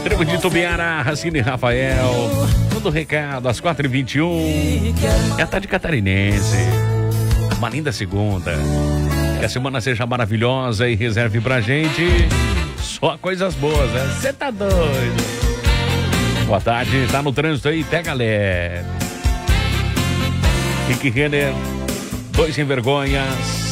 Trevo de Tubiara, Racine Rafael. Todo recado, às 4h21. É a tarde catarinense. Uma linda segunda. Que a semana seja maravilhosa e reserve pra gente só coisas boas, né? Você tá doido. Boa tarde, tá no trânsito aí, pega leve. Rick Renner, 2 sem vergonhas.